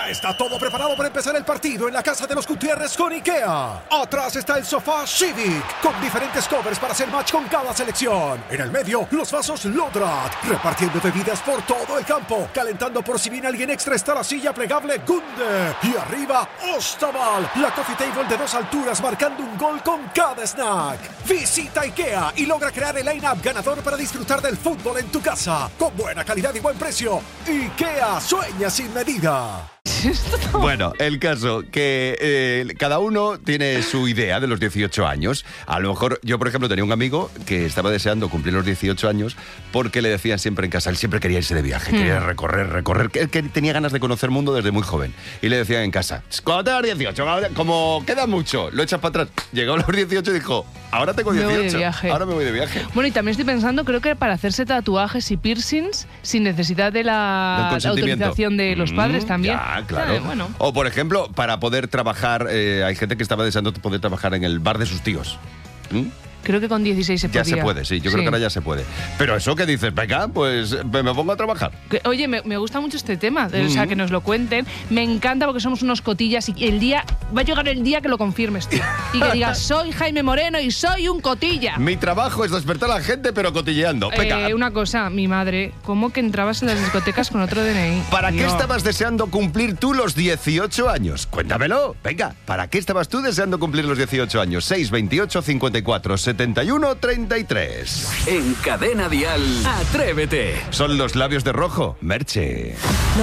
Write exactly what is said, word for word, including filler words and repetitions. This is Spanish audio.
Ya está todo preparado para empezar el partido en la casa de los Gutiérrez con IKEA. Atrás está el sofá Civic, con diferentes covers para hacer match con cada selección. En el medio, los vasos Lodrat, repartiendo bebidas por todo el campo. Calentando por si viene alguien extra está la silla plegable Gunde. Y arriba, Ostaval, la coffee table de dos alturas marcando un gol con cada snack. Visita IKEA y logra crear el line-up ganador para disfrutar del fútbol en tu casa. Con buena calidad y buen precio. IKEA, sueña sin medida. Bueno, el caso que eh, cada uno tiene su idea de los dieciocho años. A lo mejor yo, por ejemplo, tenía un amigo que estaba deseando cumplir los dieciocho años porque le decían siempre en casa, él siempre quería irse de viaje, hmm. quería recorrer, recorrer, que, que tenía ganas de conocer el mundo desde muy joven. Y le decían en casa, cuando tengas dieciocho, como queda mucho, lo echas para atrás. Llegó a los dieciocho y dijo, ahora tengo dieciocho, me voy de viaje. Ahora me voy de viaje. Bueno, y también estoy pensando, creo que para hacerse tatuajes y piercings sin necesidad de la, la autorización de los padres mm, también. Ya, claro. Eh, bueno. O, por ejemplo, para poder trabajar, eh, hay gente que estaba deseando poder trabajar en el bar de sus tíos. ¿Mm? Creo que con dieciséis se podía. Ya se puede, sí, yo sí. creo que ahora ya se puede. Pero eso que dices, venga, pues me pongo a trabajar. Que, oye, me, me gusta mucho este tema, mm. o sea, que nos lo cuenten. Me encanta porque somos unos cotillas y el día, va a llegar el día que lo confirmes tú. Y que digas, soy Jaime Moreno y soy un cotilla. Mi trabajo es despertar a la gente, pero cotilleando. Eh, una cosa, mi madre, ¿cómo que entrabas en las discotecas con otro D N I? ¿Para no. qué estabas deseando cumplir tú los dieciocho años? Cuéntamelo, venga, ¿para qué estabas tú deseando cumplir los dieciocho años? seis veintiocho cincuenta y cuatro setenta y uno treinta y tres. En Cadena Dial, Atrévete. Son los labios de rojo, Merche.